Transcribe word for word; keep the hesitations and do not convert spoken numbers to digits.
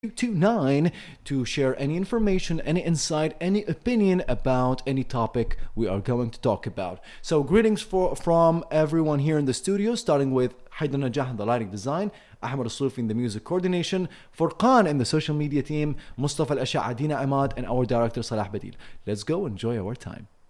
two nine to share any information, any insight, any opinion about any topic we are going to talk about. So, greetings for, from everyone here in the studio, starting with Haider Najah in the lighting design, Ahmed Aslufi in the music coordination, Furqan in the social media team, Mustafa Al Asha, Adina Ahmad, and our director Salah Badil. Let's go enjoy our time.